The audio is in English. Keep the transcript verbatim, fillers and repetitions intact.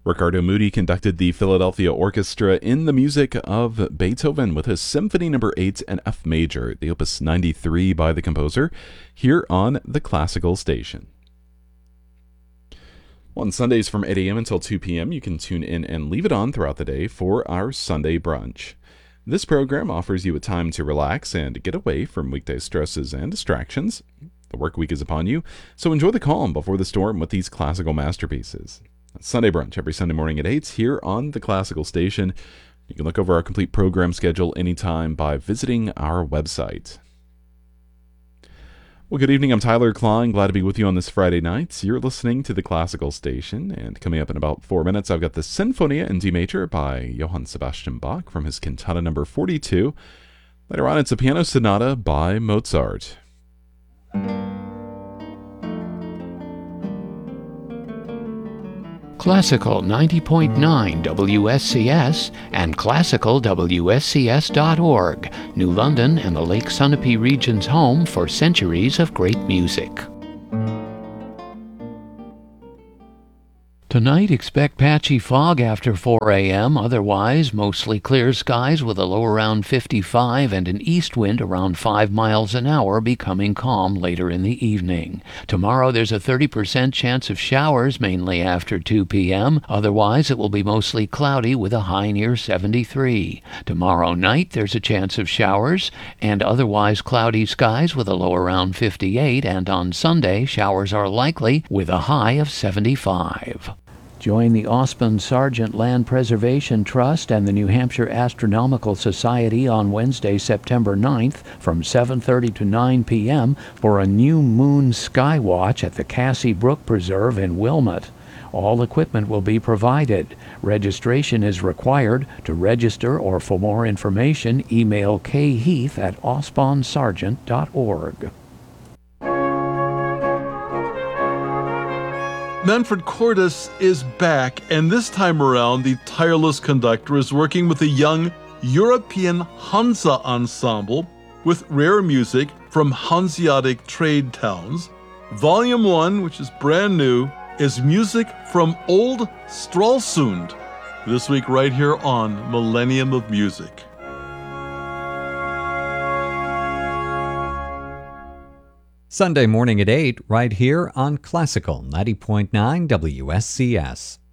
Ricardo Muti conducted the Philadelphia Orchestra in the music of Beethoven with his Symphony Number eight in F Major, the Opus ninety-three by the composer, here on the Classical Station. On Sundays from eight a.m. until two p.m., you can tune in and leave it on throughout the day for our Sunday brunch. This program offers you a time to relax and get away from weekday stresses and distractions. The work week is upon you, so enjoy the calm before the storm with these classical masterpieces. Sunday brunch every Sunday morning at eight here on the Classical Station. You can look over our complete program schedule anytime by visiting our website. Well, good evening. I'm Tyler Klein. Glad to be with you on this Friday night. You're listening to the Classical Station, and coming up in about four minutes, I've got the Sinfonia in D major by Johann Sebastian Bach from his Cantata number forty-two. Later on, it's a piano sonata by Mozart. Classical ninety point nine W S C S and classical W S C S dot org, New London and the Lake Sunapee region's home for centuries of great music. Tonight, expect patchy fog after four a.m., otherwise mostly clear skies with a low around fifty-five and an east wind around five miles an hour, becoming calm later in the evening. Tomorrow, there's a thirty percent chance of showers, mainly after two p.m., otherwise it will be mostly cloudy with a high near seventy-three. Tomorrow night, there's a chance of showers and otherwise cloudy skies with a low around fifty-eight, and on Sunday, showers are likely with a high of seventy-five. Join the Osmond Sargent Land Preservation Trust and the New Hampshire Astronomical Society on Wednesday, September ninth from seven thirty to nine p.m. for a new moon sky watch at the Cassie Brook Preserve in Wilmot. All equipment will be provided. Registration is required. To register or for more information, email kheath at osbon sargent dot org. Manfred Cordes is back, and this time around, the tireless conductor is working with a young European Hansa ensemble with rare music from Hanseatic trade towns. Volume one, which is brand new, is music from Old Stralsund. This week right here on Millennium of Music. Sunday morning at eight, right here on Classical ninety point nine W S C S.